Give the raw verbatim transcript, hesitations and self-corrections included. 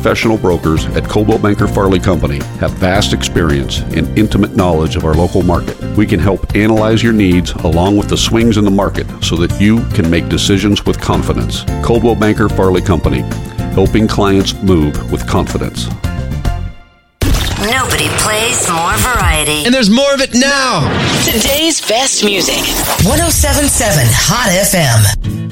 professional brokers at Coldwell Banker Farley Company have vast experience and intimate knowledge of our local market. We can help analyze your needs along with the swings in the market so that you can make decisions with confidence. Coldwell Banker Farley Company, helping clients move with confidence. Nobody plays more variety. And there's more of it now. Today's best music. one oh seven point seven Hot F M.